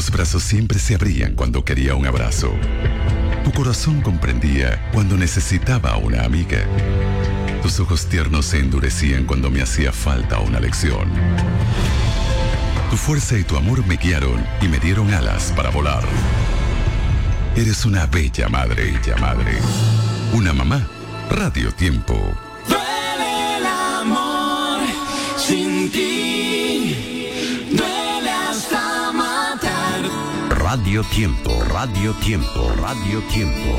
Tus brazos siempre se abrían cuando quería un abrazo. Tu corazón comprendía cuando necesitaba una amiga. Tus ojos tiernos se endurecían cuando me hacía falta una lección. Tu fuerza y tu amor me guiaron y me dieron alas para volar. Eres una bella madre, una mamá. Radio Tiempo. Duele el amor sin ti, duele hasta matar. Radio Tiempo, Radio Tiempo, Radio Tiempo.